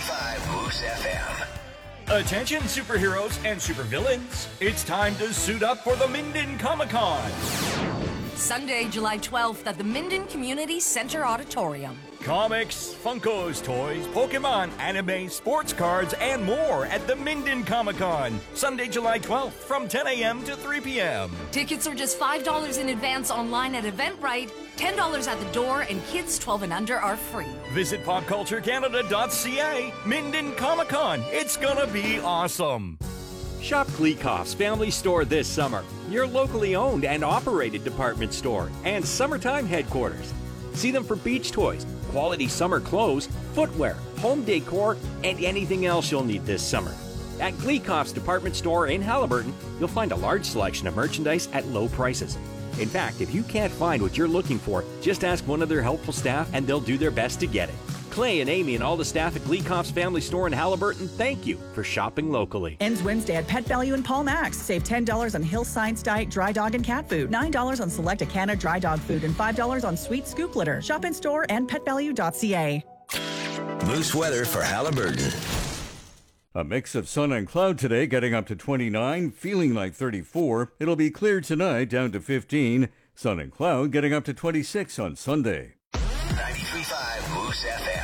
93.5 Moose FM. Attention superheroes and supervillains. It's time to suit up for the Minden Comic-Con. Sunday, July 12th at the Minden Community Center Auditorium. Comics, Funkos, toys, Pokemon, anime, sports cards, and more at the Minden Comic-Con. Sunday, July 12th from 10 a.m. to 3 p.m. Tickets are just $5 in advance online at Eventbrite, $10 at the door, and kids 12 and under are free. Visit popculturecanada.ca. Minden Comic-Con. It's gonna be awesome. Shop Gleekoff's Family Store this summer, your locally owned and operated department store and summertime headquarters. See them for beach toys, quality summer clothes, footwear, home decor, and anything else you'll need this summer. At Gleekoff's department store in Haliburton, you'll find a large selection of merchandise at low prices. In fact, if you can't find what you're looking for, just ask one of their helpful staff and they'll do their best to get it. Clay and Amy and all the staff at Gleekoff's Family Store in Haliburton, thank you for shopping locally. Ends Wednesday at Pet Value in Paul Max. Save $10 on Hill Science Diet dry dog and cat food, $9 on select Acana dry dog food, and $5 on sweet scoop litter. Shop in store and petvalue.ca. Moose weather for Haliburton. A mix of sun and cloud today, getting up to 29, feeling like 34. It'll be clear tonight, down to 15. Sun and cloud getting up to 26 on Sunday. 93.5 Moose FM.